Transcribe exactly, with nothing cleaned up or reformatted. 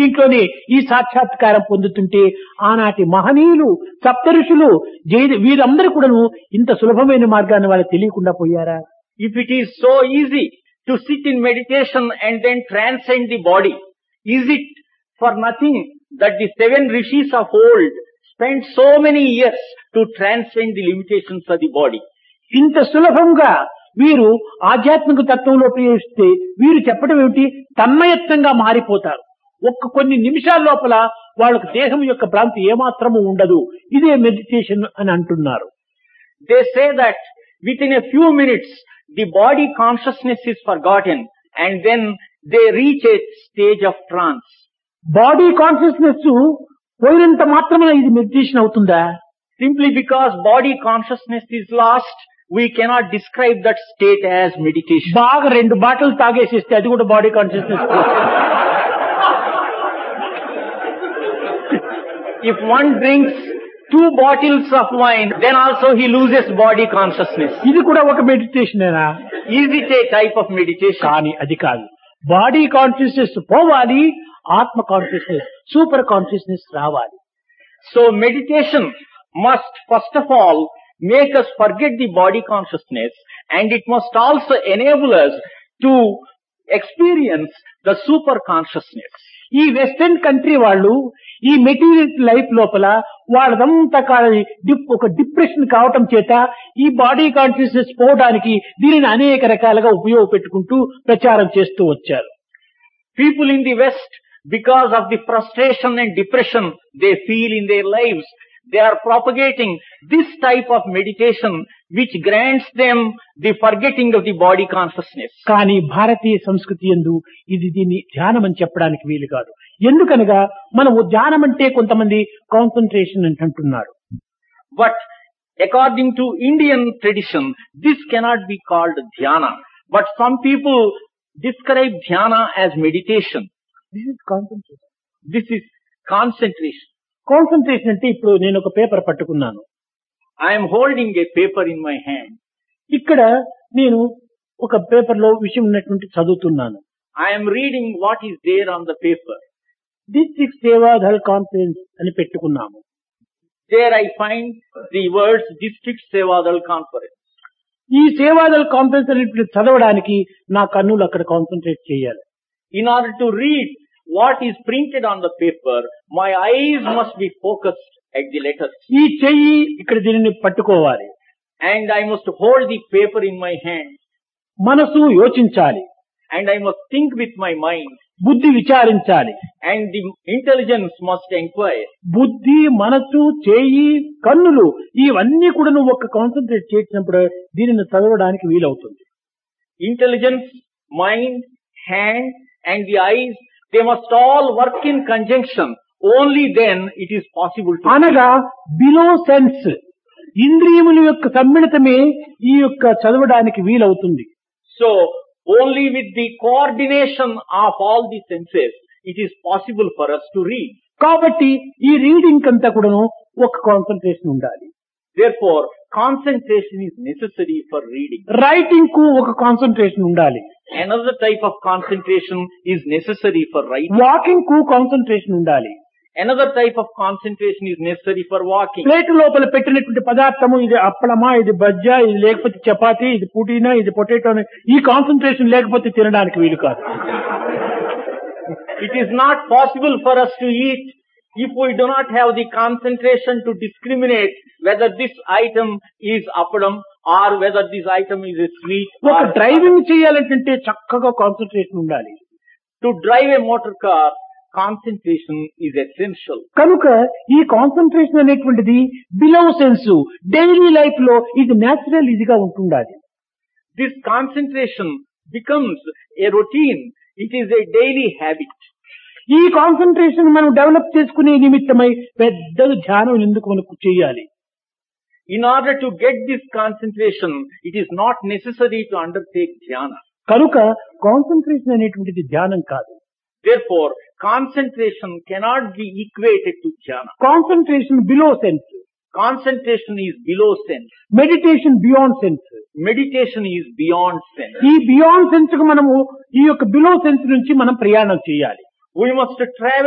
దీంట్లోనే ఈ సాక్షాత్కారం పొందుతుంటే ఆనాటి మహనీయులు సప్తఋషులు జై- వీరందరూ కూడాను ఇంత సులభమైన మార్గాన్ని వాళ్ళకి తెలియకుండా పోయారా? If it is so easy to sit in meditation and then transcend the body, is it for nothing that the seven rishis of old spent so many years to transcend the limitations of the body? ఇంత సులభంగా వీరు ఆధ్యాత్మిక తత్వంలో ప్రవేశిస్తే వీరు చెప్పడం ఏమిటి, తన్మయత్వంగా మారిపోతారు. ఒక్క కొన్ని నిమిషాల లోపల వాళ్ళకు దేహం యొక్క భ్రాంతి ఏమాత్రము ఉండదు. ఇదే మెడిటేషన్ అని అంటున్నారు. They say that within a few minutes the body consciousness is forgotten and then they reach a stage of trance. Body consciousness పోయినంత మాత్రమే ఇది మెడిటేషన్ అవుతుందా? Simply because body consciousness is lost, we cannot describe that state as meditation. బాగా రెండు బాటలు తాగేసేస్తే అది కూడా body consciousness. If one drinks two bottles of wine, then also he loses body consciousness. ఇది కూడా ఒక మెడిటేషనేనా? Is it a type of meditation? కానీ అది కాదు. బాడీ కాన్షియస్నెస్ పోవాలి, ఆత్మ కాన్షియస్నెస్, సూపర్ కాన్షియస్నెస్ రావాలి. So meditation must first of all make us forget the body consciousness, and it must also enable us to experience the super consciousness. ఈ western country వాళ్ళు ఈ material life లోపల వాళ్ళదంతా కాదు dip ఒక depression కావటం చేత ఈ బాడీ కాన్షియస్నెస్ పోవడానికి దీనిని అనేక రకాలుగా ఉపయోగపెట్టుకుంటూ ప్రచారం చేస్తూ వచ్చారు. People in the West, because of the frustration and depression they feel in their lives, they are propagating this type of meditation which grants them the forgetting of the body consciousness. కానీ భారతీయ సంస్కృతి యందు ఇది దీన్ని ధ్యానం అని చెప్పడానికి వీలు కాదు. ఎందుకనగా మనము ధ్యానం అంటే కొంతమంది కాన్సన్ట్రేషన్ అని అంటున్నారు. But according to Indian tradition, this cannot be called dhyana. But some people describe dhyana as meditation. This is concentration. This is concentration. Concentration అంటే ఇప్పుడు నేను ఒక పేపర్ పట్టుకున్నాను. I am holding a paper in my hand. ఇక్కడ నేను ఒక paper లో విషయం ఉన్నటువంటి చదువుతున్నాను. I am reading what is there on the paper. District Seva Dal conference అని పెట్టుకున్నాము. There I find the words District Sevadal Conference. ఈ సేవాదళ్ కాన్ఫరెన్స్ అనేటువంటి చదవడానికి నా కన్నులు అక్కడ కాన్సన్ట్రేట్ చేయాలి. In order to read what is printed on the paper, my eyes must be focused at the letters. ఈ చెయ్యి ఇక్కడ దీనిని పట్టుకోవాలి. And I must hold the paper in my hand. మనసు యోచించాలి. And I must think with my mind. బుద్ధి విచారించాలి. And the intelligence must inquire. బుద్ధి, మనసు, చేయి, కన్నులు ఇవన్నీ కూడా నువ్వు ఒక కాన్సన్ట్రేట్ చేసినప్పుడు దీనిని చదవడానికి వీలవుతుంది. Intelligence, mind, hand and the eyes, they must all work in conjunction. Only then it is possible to. అనగా బిలో సెన్స్ ఇంద్రియముల యొక్క సమ్మిళితమే ఈ యొక్క చదవడానికి వీలవుతుంది. So only with the coordination of all the senses, it is possible for us to read. కాబట్టి ఈ reading అంతా కూడాను ఒక కాన్సన్ట్రేషన్ ఉండాలి. Therefore, concentration is necessary for reading. Writing కు ఒక కాన్సన్ట్రేషన్ ఉండాలి. Another type of concentration is necessary for writing. Walking కు కాన్సన్ట్రేషన్ ఉండాలి. Another type of concentration is necessary for walking. Plate లోపల పెట్టినటువంటి పదార్థము ఇది అప్పలమా, ఇది బజ్జా, ఇది లేకపోతే చపాతీ, ఇది పుదీనా, ఇది పొటాటో, ఈ కాన్సన్ట్రేషన్ లేకపోతే తినడానికి వీలు కాదు. It is not possible for us to eat if we do not have the concentration to discriminate whether this item is appadam or whether this item is a sweet. ఒక or- driving చేయాలంటే చక్కగా concentration ఉండాలి. To drive a motor car, concentration is essential. కనుక ఈ concentration అనేటువంటిది below sense daily life లో ఇది natural ఇదిగా ఉంటుండాలి. This concentration becomes a routine. It is a daily habit. ఈ కాన్సన్ట్రేషన్ మనం డెవలప్ చేసుకునే నిమిత్తమై పెద్ద ధ్యానం ఎందుకు మనకు చేయాలి? In order to get this concentration, it is not necessary to undertake dhyana. కనుక కాన్సన్ట్రేషన్ అనేటువంటిది ధ్యానం కాదు. Therefore, concentration cannot be equated to dhyana. Concentration below sense, Concentration is below sense. Meditation beyond sense. Meditation is beyond sense. ఈ beyond sense కు మనము ఈ యొక్క below sense నుంచి మనం ప్రయాణం చేయాలి. We must travel